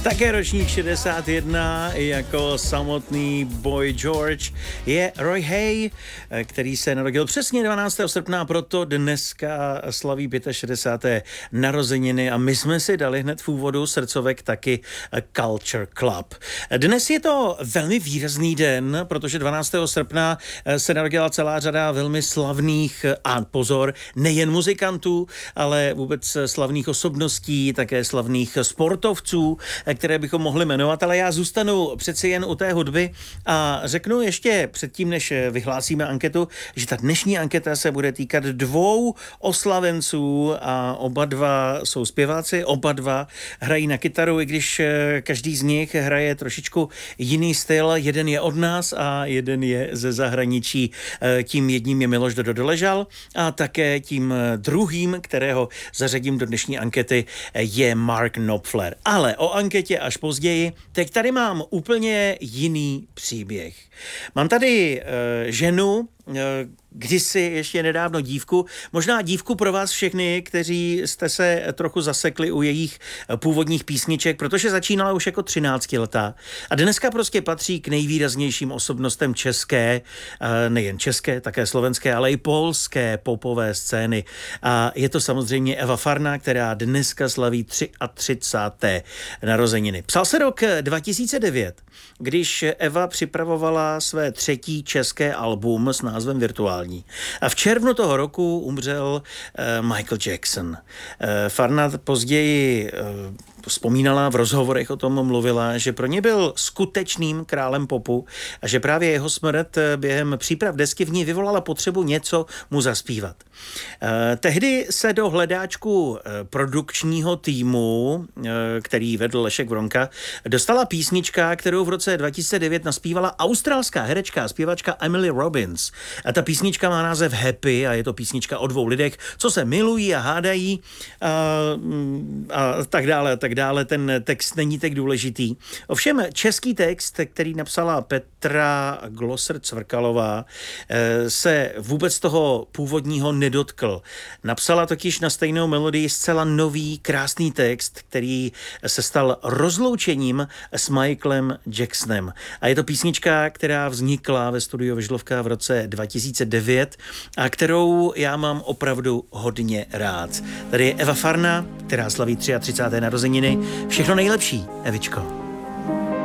Také ročník 61 jako samotný Boy George je Roy Hay, který se narodil přesně 12. srpna, proto dneska slaví 65. narozeniny a my jsme si dali hned v úvodu srdcovek taky Culture Club. Dnes je to velmi výrazný den, protože 12. srpna se narodila celá řada velmi slavných a pozor, nejen muzikantů, ale vůbec slavných osobností, také slavných sportovců, které bychom mohli jmenovat, ale já zůstanu přeci jen u té hudby a řeknu ještě předtím, než vyhlásíme anketu, že ta dnešní anketa se bude týkat dvou oslavenců a oba dva jsou zpěváci, oba dva hrají na kytaru, i když každý z nich hraje trošičku jiný styl. Jeden je od nás a jeden je ze zahraničí. Tím jedním je Miloš Doležal a také tím druhým, kterého zařadím do dnešní ankety, je Mark Knopfler. Ale o anketě až později. Teď tady mám úplně jiný příběh. Mám tady ženu, kdysi ještě nedávno dívku, možná dívku pro vás všechny, kteří jste se trochu zasekli u jejich původních písniček, protože začínala už jako 13letá a dneska prostě patří k nejvýraznějším osobnostem české, nejen české, také slovenské, ale i polské popové scény. A je to samozřejmě Eva Farna, která dneska slaví 33. narozeniny. Psal se rok 2009, když Eva připravovala své třetí české album s názvem Virtuální. A v červnu toho roku umřel Michael Jackson. Farna později vzpomínala, v rozhovorech o tom mluvila, že pro ně byl skutečným králem popu a že právě jeho smrt během příprav desky v ní vyvolala potřebu něco mu zaspívat. Tehdy se do hledáčku produkčního týmu, který vedl Lešek Vronka, dostala písnička, kterou v roce 2009 naspívala australská herečka a zpěvačka Emily Robbins. A ta písnička má název Happy a je to písnička o dvou lidech, co se milují a hádají a tak dále, a tak dále. Ten text není tak důležitý. Ovšem český text, který napsala Petra Glosser-Cvrkalová, se vůbec toho původního nedotkl. Napsala totiž na stejnou melodii zcela nový, krásný text, který se stal rozloučením s Michaelem Jacksonem. A je to písnička, která vznikla ve studiu Vyžlovka v roce 2009 a kterou já mám opravdu hodně rád. Tady je Eva Farna, která slaví 33. narozeniny. Všechno nejlepší, Evičko.